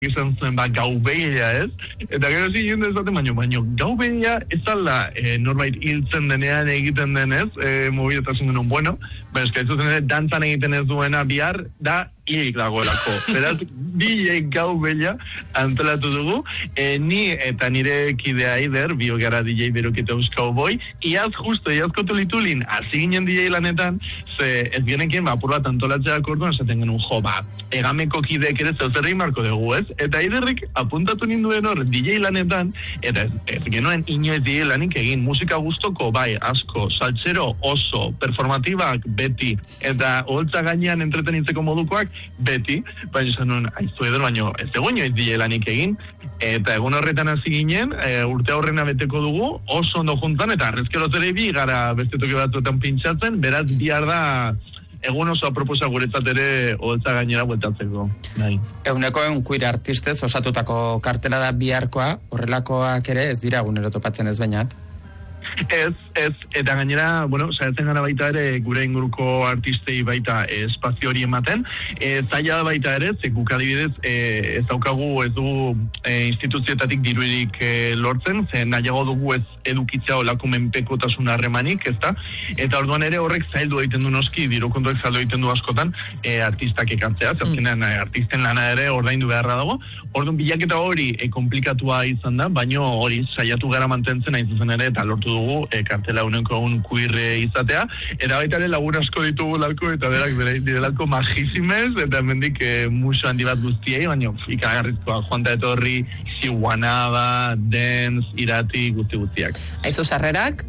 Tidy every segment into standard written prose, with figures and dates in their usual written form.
izan zuen gau behia, ez? Eta gero zinen dezaten, baino gau behia ez ala norbait hiltzen denean egiten denez, mobilitasun denun, bueno, baina eskaitzuzen ere, dantzan egiten ez duena bihar, da hilik dagoelako. Beraz, DJ gau behia antolatu dugu, ni eta nire kidea Eider, bio gara DJ beroketa euskau boi, iazko tulitulin, hasi ginen DJ lanetan, ze ez genekien, apur bat antolatzeak orduan, esaten genuen, egameko kideek ere zeutzerri marko dugu, ez? Eta Eiderrik apuntatu ninduen hor DJ lanetan, eta ez genuen inoiz DJ lanik egin, musika guztoko, bai, asko, saltsero oso, performatibak beti, eta holtza gainean entretenitzeko modukoak beti, baina esan nuen, aizu Eider, baina ez egon inoiz DJ lanik egin, eta egun horretan hasi ginen, urte aurrena beteko dugu, oso ondo juntan, eta arrezkero zere bi gara beste toki batzuetan pintxatzen, beraz bihar da egun oso aproposa guretzat ere holtza gainera bueltatzeko. Eguneko queer artistez osatutako kartela da biharkoa, horrelakoak ere ez dira egunero topatzen ez bainat. Ez, eta gainera, saiatzen gara baita ere gure inguruko artistei baita espazio hori ematen, zaila da baita ere, guk adibidez ez daukagu, ez dugu instituzioetatik dirurik lortzen, ze nahiago dugu ez edukitzea olako menpekotasun harremanik, ezta? Eta orduan ere horrek zaildu egiten du noski, diru kontuek zaildu egiten du askotan artistak ekartzea, azkenean artisten lana ere ordaindu beharra dago, orduan bilaketa hori komplikatua izan da, baino hori saiatu gara mantentzen hain zuzen ere, eta lortu dugu kartela uneko un queer izatea, eta baita ere lagun asko ditugu lako, eta berak direlako majísimez, eta mendik muso handi bat guztiei, baina ikagarrizkoa, joan da etorri, Ziwanaba, Dance, Irati, guztiak. Aizu sarrerak,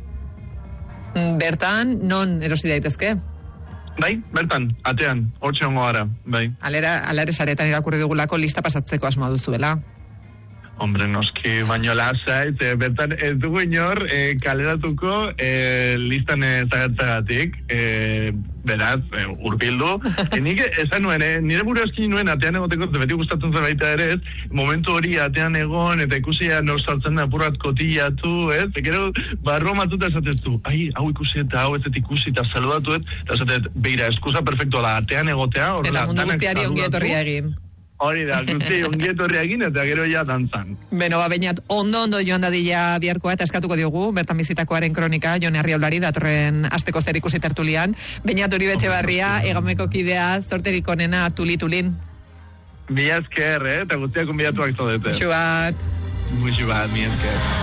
bertan, non erosi daitezke? Bai, bertan, atean, hortxe hongo gara, bai. Alare saretan irakurri dugulako lista pasatzeko asmoa duzuela. Hombre, noski, baino lasait, bertan ez dugu inor kaleratuko listan zagertzagatik, beraz, urbildu. Nik esan nuen, nire buru eskin nuen atean egoteko, beti gustatzen zen baita ere ez, momentu hori atean egon, eta ikusia nor saltzen da apurrat kotillatu, ez? Gero, barro matuta esatezu, hau ikusi eta hau ez ikusi eta saludatu ez, eta esatet, beira, eskusa perfektua da, atean egotea, eta mundu guztiari ongi etorria egin. Hori da, guzti ongietorri egin eta gero ja dantzan. Beno, bainat, ondo joan dadila biharkoa eta eskatuko diogu, bertan bizitakoaren kronika, Jone Arriolari, datorren asteko zer ikusi tertulian. Bainat hori Etxebarria, egameko kidea, zorterik onena tulitulin. Mi esker, eta guztiak konbidatuak zaudete. Muxu bat. Mi esker.